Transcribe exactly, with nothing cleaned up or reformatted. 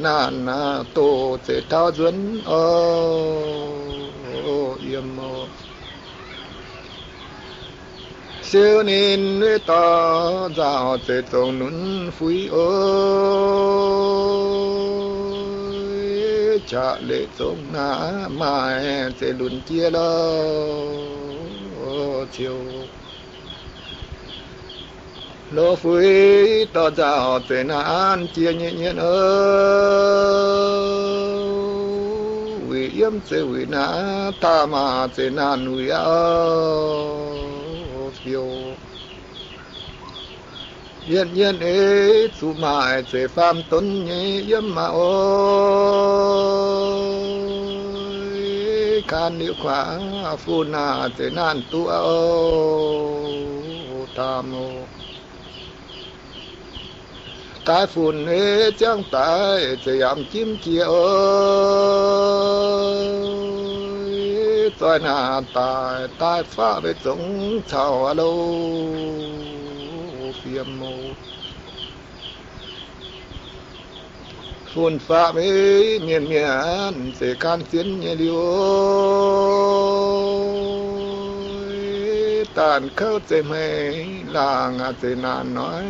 nàn tổ sẽ thao dẫn ô yếm mô siêu nên nuôi to dạo sẽ trông nún phui ơi chả lệ trông ná mai sẽ lùn chia lo chiều lô phui to dạo sẽ nán chia nhẹ nhẹ ơi vì yếm sẽ vì ná ta mà sẽ nàn vì ơi chiều yên yên ấy su mai sẽ phàm tôn nhé yếm mà ôi can liễu khóa phu na sẽ nan tu ô tam ô tai phun ấy chẳng tai sẽ yam chim chia ơi tôi na tai tai phá với giống chào alo phiêm mô phun phá với miền miền sẽ can tiến nhẹ liêu tàn khâu sẽ mây làng sẽ nàn nói